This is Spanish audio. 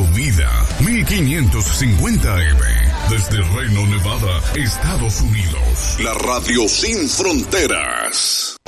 vida, 1550M, desde Reno, Nevada, Estados Unidos. La radio sin fronteras.